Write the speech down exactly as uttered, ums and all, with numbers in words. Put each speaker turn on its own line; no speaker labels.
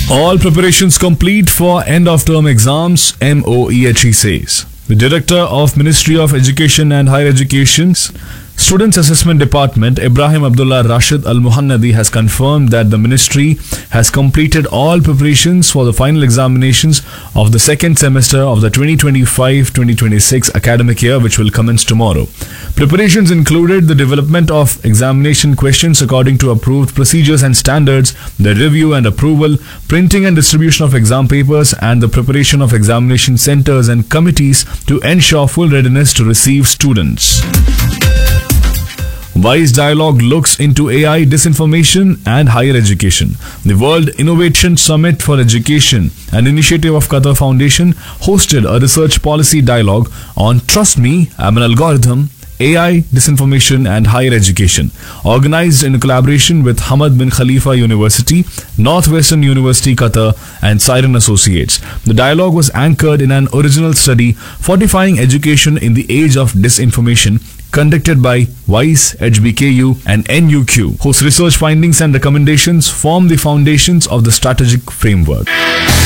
All preparations complete for end of term exams, M O E H E says. The Director of Ministry of Education and Higher Education's Students Assessment Department, Ibrahim Abdullah Rashid Al Muhannadi, has confirmed that the ministry has completed all preparations for the final examinations of the second semester of the twenty twenty-five twenty twenty-six academic year, which will commence tomorrow. Preparations included the development of examination questions according to approved procedures and standards, the review and approval, printing and distribution of exam papers, and the preparation of examination centers and committees to ensure full readiness to receive students. WISE Dialogue looks into A I disinformation and higher education. The World Innovation Summit for Education, an initiative of Qatar Foundation, hosted a research policy dialogue on Trust Me, I'm an Algorithm, A I, Disinformation and Higher Education, organized in collaboration with Hamad bin Khalifa University, Northwestern University Qatar and Siren Associates. The dialogue was anchored in an original study, Fortifying Education in the Age of Disinformation, conducted by WISE, H B K U and N U Q, whose research findings and recommendations form the foundations of the strategic framework.